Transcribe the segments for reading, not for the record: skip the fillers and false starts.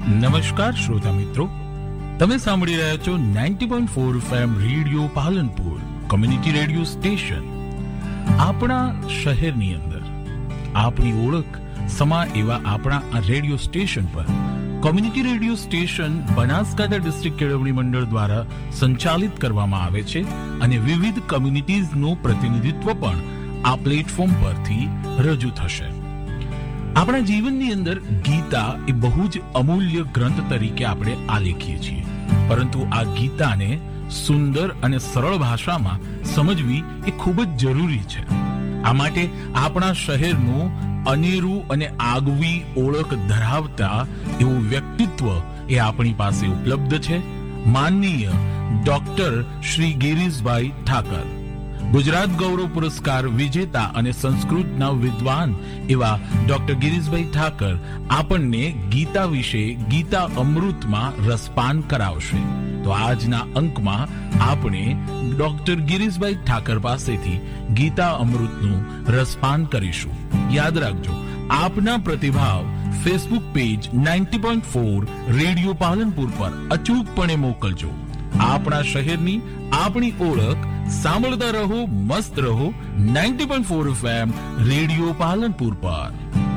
નમસ્કાર શ્રોતા મિત્રો, તમે સાંભળી રહ્યા છો 90.4 FM radio Palanpur community radio station. આપણા શહેરની અંદર આપણી ઓળખ સમા એવા આપણા આ રેડિયો સ્ટેશન પર community radio station Banaskantha district કેળવણી મંડળ દ્વારા સંચાલિત કરવામાં આવે છે અને વિવિધ કમ્યુનિટીઝનું પ્રતિનિધિત્વ પણ આ પ્લેટફોર્મ પરથી રજૂ થશે. આપણા જીવનની અંદર ગીતા એ બહુ જ અમૂલ્ય ગ્રંથ તરીકે આપણે આલેખીએ છીએ, પરંતુ આ ગીતાને સુંદર અને સરળ ભાષામાં સમજવી એ ખૂબ જ જરૂરી છે. આ માટે આપણા શહેરનું અનેરું અને આગવી ઓળખ ધરાવતા એવું વ્યક્તિત્વ એ આપણી પાસે ઉપલબ્ધ છે. માનનીય ડોક્ટર શ્રી ગિરીશભાઈ ઠાકર, ગુજરાત ગૌરવ પુરસ્કાર વિજેતા અને સંસ્કૃતના વિદ્વાન એવા ડોક્ટર ગિરીશભાઈ ઠાકર આપણને ગીતા વિશે ગીતા અમૃતમાં રસપાન કરાવશે. તો આજના અંકમાં આપણે ડોક્ટર ગિરીશભાઈ ઠાકર પાસેથી ગીતા અમૃતનું રસપાન કરીશું. યાદ રાખજો, આપના પ્રતિભાવ ફેસબુક પેજ 90.4 રેડિયો પાલનપુર પર અચૂકપણે મોકલજો. આપણા શહેરની આપણી ઓળખ સાંભળતા રહો, મસ્ત રહો. 90.4 FM રેડિયો પાલનપુર પર.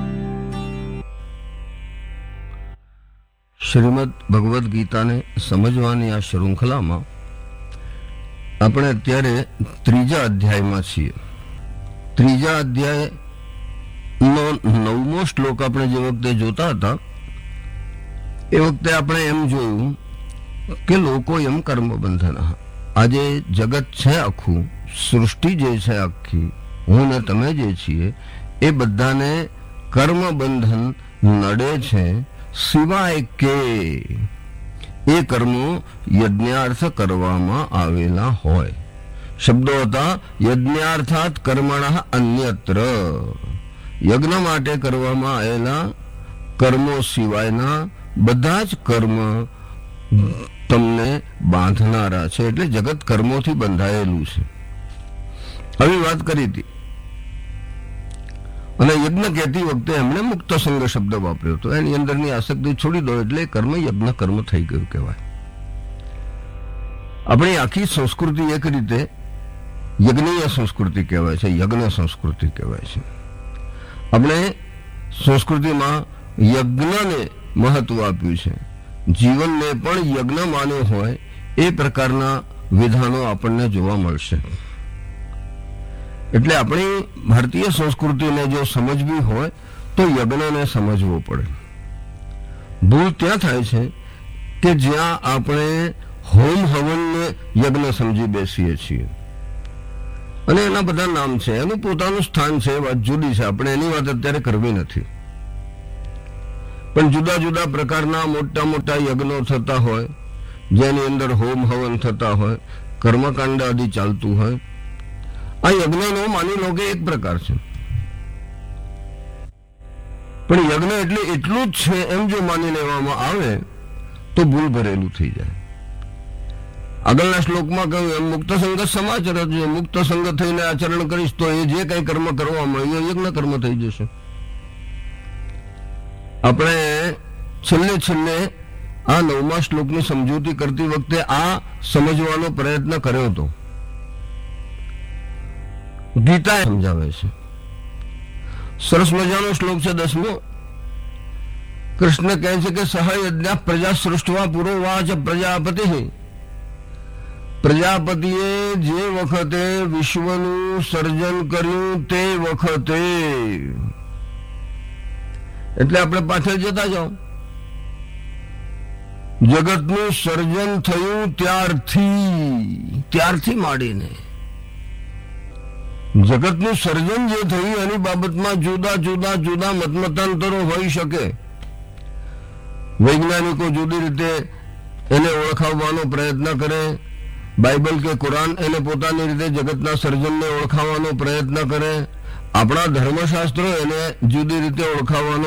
શ્રીમદ ભગવદ્ ગીતાને સમજવાની આ શૃંખલામાં આપણે અત્યારે 3જા અધ્યાયમાં છીએ. 3જા અધ્યાયનો 9મો શ્લોક આપણે જે વખતે જોતા હતા એ વખતે આપણે એમ જોયું કે લોકો એમ કર્મ બંધન, આજે જગત છે આખું, સૃષ્ટિ જે છે આખી, હું ને તમે જે છીએ એ બધાને કર્મ બંધન નડે છે, સિવાય કે એ કર્મો યજ્ઞાર્થ કરવામાં આવેલા હોય. શબ્દો હતા યજ્ઞાર્થાત કર્મણઃ અન્યત્ર, યજ્ઞ માટે કરવામાં આવેલા કર્મો સિવાયના બધા જ કર્મ તમને બાંધનારા છે. એટલે જગત કર્મોથી બંધાયેલું છે. આવી વાત કરી હતી. અને યજ્ઞ કહેતી વખતે એમણે મુક્ત સંગ શબ્દ વાપર્યો હતો. એની અંદરની આસક્તિ છોડી દો એટલે કર્મ યજ્ઞ કર્મ થઈ ગયું કહેવાય. આપણી આખી સંસ્કૃતિ એક રીતે યજ્ઞીય સંસ્કૃતિ કહેવાય છે, યજ્ઞ સંસ્કૃતિ કહેવાય છે. આપણે સંસ્કૃતિમાં યજ્ઞને મહત્વ આપ્યું છે. જીવનને પણ યજ્ઞ માન્યો હોય એ પ્રકારના વિધાનો આપણને જોવા મળશે. એટલે આપણી ભારતીય સંસ્કૃતિને જો સમજવી હોય તો યજ્ઞને સમજવો પડે. ભૂલ ત્યાં થાય છે કે જ્યાં આપણે હોમ હવનને યજ્ઞ સમજી બેસીએ છીએ અને એના બધા નામ છે, એનું પોતાનું સ્થાન છે, વાત જુદી છે. આપણે એની વાત અત્યારે કરવી નથી. પણ જુદા જુદા પ્રકારના મોટા મોટા યજ્ઞો થતા હોય, જેની અંદર હોમ હવન થતા હોય, કર્મકાંડ આદિ ચાલતું હોય. આ યજ્ઞનો માની લો કે એક પ્રકાર છે, પણ યજ્ઞ એટલે એટલું જ છે એમ જો માની લેવામાં આવે તો ભૂલ ભરેલું થઈ જાય. આગળના શ્લોકમાં કહ્યું એમ મુક્ત સંગત સમાચર, મુક્ત સંગત થઈને આચરણ કરીશ તો એ જે કઈ કર્મ કરવામાં આવ્યું યજ્ઞ કર્મ થઈ જશે. આપણે છેલ્લે આ 9મા શ્લોકની સમજૂતી કરતી વખતે આ સમજવાનો પ્રયત્ન કર્યો હતો. ગીતા સમજાવે છે. સરસ મજાનો શ્લોક છે 10મો. કૃષ્ણ કહે છે કે સહયજ્ઞ પ્રજા સૃષ્ટવા પુરોવાચ પ્રજાપતિ, પ્રજાપતિએ જે વખતે વિશ્વનું સર્જન કર્યું તે વખતે, એટલે આપણે પાછળ જતા જાઓ, જગતનું સર્જન થયું ત્યારથી માંડીને જગતનું સર્જન જે થયું એની બાબતમાં જુદા જુદા મતમતાંતરો હોઈ શકે. વૈજ્ઞાનિકો જુદી રીતે એને ઓળખાવવાનો પ્રયત્ન કરે, બાઇબલ કે કુરાન એને પોતાની રીતે જગતના સર્જનને ઓળખાવવાનો પ્રયત્ન કરે, આપણા ધર્મશાસ્ત્રો એને જુદી રીતે ઓળખાવવાનો